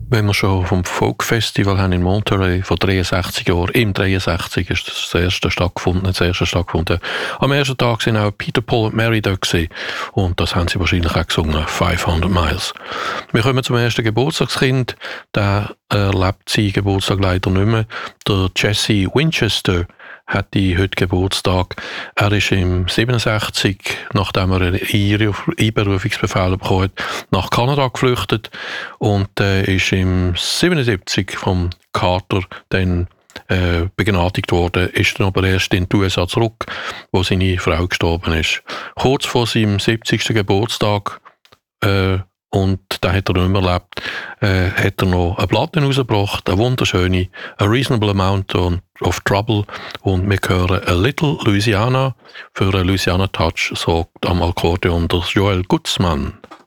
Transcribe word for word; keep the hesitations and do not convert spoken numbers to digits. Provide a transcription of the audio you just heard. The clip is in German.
Wenn wir schon vom Folk-Festival haben in Monterey vor dreiundsechzig Jahren, im dreiundsechzig ist das, das erste stattgefunden, das erste stattgefunden. Am ersten Tag sind auch Peter, Paul und Mary da gewesen. Und das haben sie wahrscheinlich auch gesungen, fünfhundert Miles. Wir kommen zum ersten Geburtstagskind. Der erlebt seinen Geburtstag leider nicht mehr. Der Jesse Winchester hat heute Geburtstag. Er ist im siebenundsechzig, nachdem er einen Einberufungsbefehl bekommen hat, nach Kanada geflüchtet und äh, ist im siebenundsiebzig vom Carter dann äh, begnadigt worden, ist dann aber erst in die U S A zurück, wo seine Frau gestorben ist. Kurz vor seinem siebzigsten Geburtstag äh, und da hat er nicht mehr erlebt, äh, hat er noch eine Platte rausgebracht, eine wunderschöne, A Reasonable Amount of Trouble, und wir hören A Little Louisiana für einen Louisiana Touch, sagt am Akkordeon der Joel Gutzmann.